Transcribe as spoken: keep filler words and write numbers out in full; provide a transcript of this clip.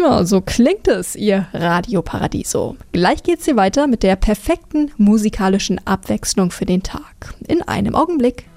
Ja, so klingt es, ihr Radio Paradiso. Gleich geht's hier weiter mit der perfekten musikalischen Abwechslung für den Tag. In einem Augenblick.